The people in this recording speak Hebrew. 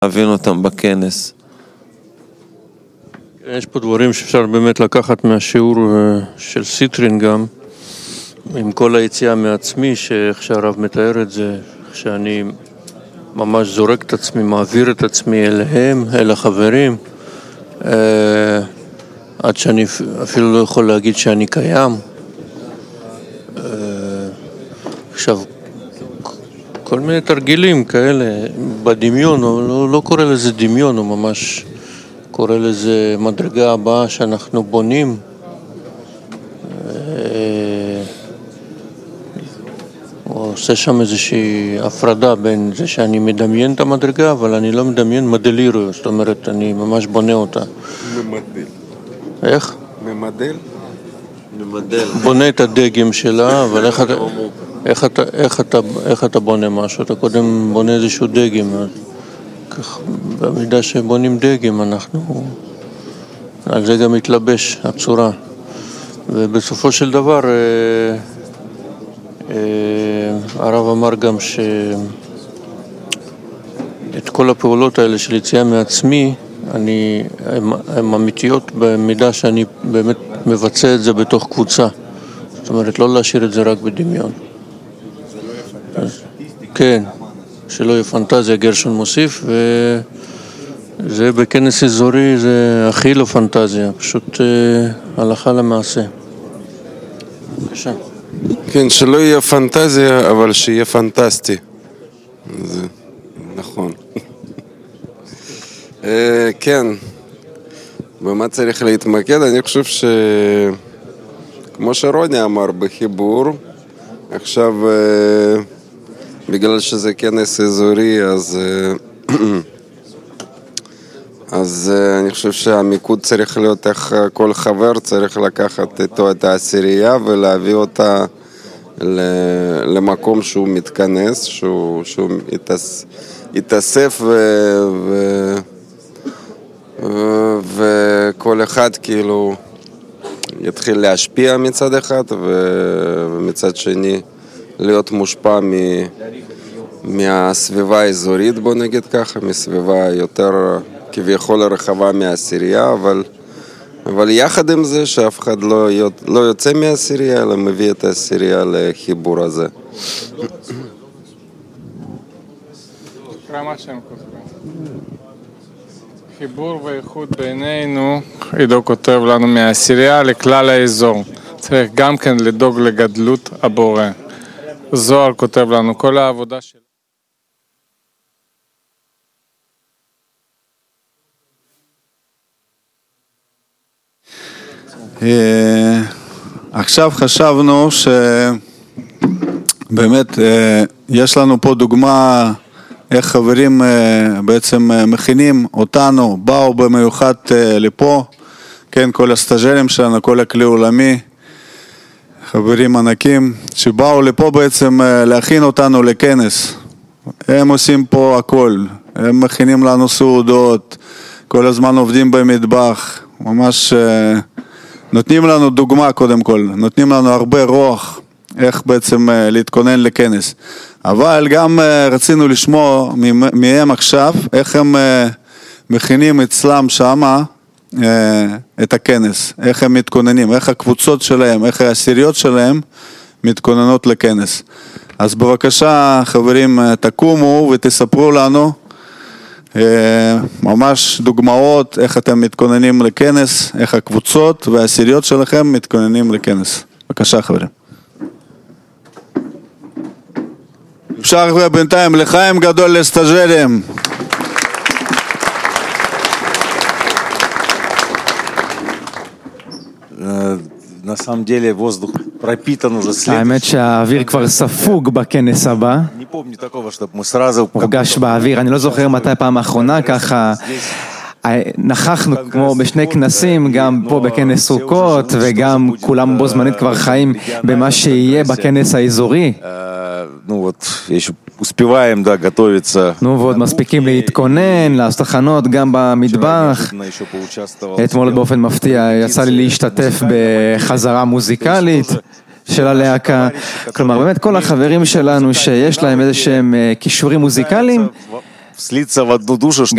להבין אותם בכנס. יש פה דברים שאפשר באמת לקחת מהשיעור של סיטרין גם, עם כל היציאה מעצמי, שאיך שהרב מתאר את זה, שאני ממש זורק את עצמי, מעביר את עצמי אליהם, אל החברים, עד שאני אפילו לא יכול להגיד שאני קיים. עכשיו, כל מיני תרגילים כאלה, בדמיון, לא קורא לזה דמיון, הוא ממש קורא לזה מדרגה הבאה שאנחנו בונים. הוא עושה שם איזושהי הפרדה בין זה שאני מדמיין את המדרגה, אבל אני לא מדמיין מדלירו, זאת אומרת, אני ממש בונה אותה. ממדל. איך? ממדל? ממדל. בונה את הדגם שלה, אבל איך אתה בונה משהו? אתה קודם בונה איזשהו דגם. כך, במידה שבונים דגם, אנחנו... על זה גם מתלבש הצורה. ובסופו של דבר, הרב אמר גם את כל הפעולות האלה של יציאה מעצמי, הן אמיתיות במידה שאני באמת מבצע את זה בתוך קבוצה. זאת אומרת, לא להשאיר את זה רק בדמיון. כן, שלא יהיה פנטזיה, גרשון מוסיף, וזה בכנס אזורי, זה הכי לא פנטזיה, פשוט הלכה למעשה. בבקשה. כן, שלא יהיה פנטזיה, אבל שיהיה פנטסטי. זה נכון. כן, במה צריך להתמקד? אני חושב כמו שרוני אמר בחיבור, עכשיו בגלל שזה כנס אזורי, אז אני חושב שהמיקוד צריך להיות איך כל חבר צריך לקחת איתו את העשירייה ולהביא אותה למקום שהוא מתכנס, שהוא יתאסף וכל אחד כאילו יתחיל להשפיע מצד אחד ומצד שני להיות מושפע מהסביבה האזורית, בוא נגיד ככה, מסביבה יותר כביכול רחבה מהעשירייה, אבל יחד עם זה שאף אחד לא יוצא מהעשירייה, אלא מביא את העשירייה לחיבור הזה. מה שהם כותבים. חיבור ואיחוד בינינו, עידו כותב לנו מהעשירייה לכלל האזור. צריך גם כן לדאוג לגדלות הבורא. זוהר כותב לנו, כל העבודה שלנו. עכשיו חשבנו שבאמת יש לנו פה דוגמה איך חברים בעצם מכינים אותנו, באו במיוחד לפה, כן, כל הסטאג'רים שלנו, כל הכלי עולמי, חברים ענקים שבאו לפה בעצם להכין אותנו לכנס. הם עושים פה הכל, הם מכינים לנו סעודות, כל הזמן עובדים במטבח, ממש נותנים לנו דוגמה קודם כל, נותנים לנו הרבה רוח איך בעצם להתכונן לכנס. אבל גם רצינו לשמוע מהם עכשיו איך הם מכינים אצלם שמה את הכנס, איך הם מתכוננים, איך הקבוצות שלהם, איך העשיריות שלהם מתכוננות לכנס. אז בבקשה חברים תקומו ותספרו לנו ממש דוגמאות איך אתם מתכוננים לכנס, איך הקבוצות והעשיריות שלכם מתכוננים לכנס. בבקשה חברים. אפשר בינתיים לחיים גדול לסטאג'רים. На самом деле воздух пропитан уже следующим. האמת שהאוויר כבר ספוג בכנס הבא. Не помню такого, чтобы мы сразу מורגש באוויר, אני לא זוכר מתי פעם האחרונה ככה נכחנו כמו בשני כנסים, גם פה בכנס סוכות וגם כולם בו זמנית כבר חיים במה שיהיה בכנס האזורי. Ну вот, еще успеваем, да, готовиться. נו, ועוד מספיקים להתכונן, לעשות הכנות גם במטבח. אתמול באופן מפתיע יצא לי להשתתף בחזרה מוזיקלית של הלהקה. כלומר, באמת כל החברים שלנו שיש להם איזה שהם כישורים מוזיקליים, слиться в одну душу,